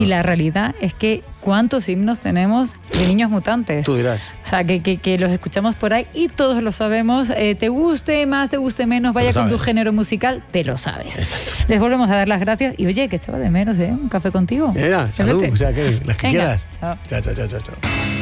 Y la realidad es que ¿cuántos himnos tenemos de niños mutantes? Tú dirás. O sea, que los escuchamos por ahí y todos lo sabemos. Te guste más, te guste menos, vaya con tu género musical, te lo sabes. Exacto. Les volvemos a dar las gracias. Y oye, que estaba de menos, ¿eh? Un café contigo. Mira, salud. O sea, que las que Venga, quieras. chao. Chao, chao, chao, chao.